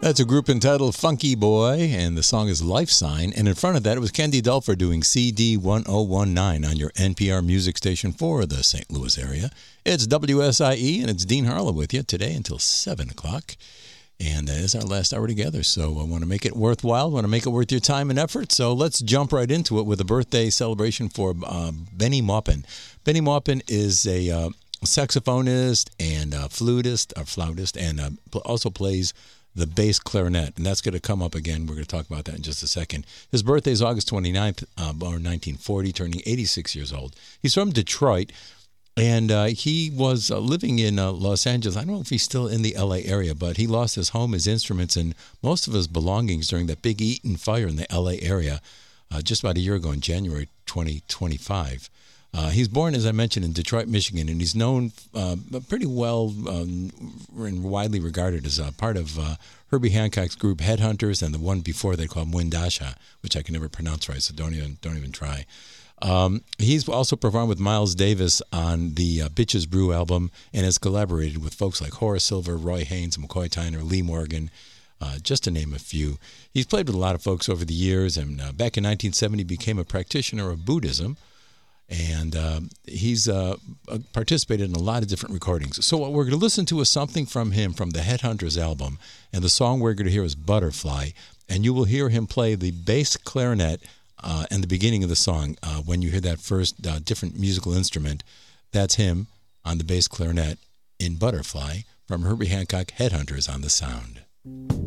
That's a group entitled Funky Boy, and the song is Life Sign. And in front of that, it was Candy Dulfer doing CD 1019 on your NPR music station for the St. Louis area. It's WSIE, and it's Dean Harlow with you today until 7 o'clock. And that is our last hour together, so I want to make it worthwhile, want to make it worth your time and effort. So let's jump right into it with a birthday celebration for Benny Maupin. Benny Maupin is a saxophonist and flautist, and also plays the bass clarinet, and that's going to come up again. We're going to talk about that in just a second. His birthday is August 29th, born 1940, turning 86 years old. He's from Detroit, and he was living in Los Angeles. I don't know if he's still in the L.A. area, but he lost his home, his instruments, and most of his belongings during that big Eaton fire in the L.A. area just about a year ago in January 2025. He's born, as I mentioned, in Detroit, Michigan, and he's known pretty well and widely regarded as a part of Herbie Hancock's group Headhunters, and the one before they called Windasha, which I can never pronounce right, so don't even try. He's also performed with Miles Davis on the Bitches Brew album, and has collaborated with folks like Horace Silver, Roy Haynes, McCoy Tyner, Lee Morgan, just to name a few. He's played with a lot of folks over the years, and back in 1970 became a practitioner of Buddhism. And he's participated in a lot of different recordings. So what we're going to listen to is something from him from the Headhunters album. And the song we're going to hear is Butterfly. And you will hear him play the bass clarinet in the beginning of the song. When you hear that first different musical instrument, that's him on the bass clarinet in Butterfly from Herbie Hancock Headhunters on the Sound.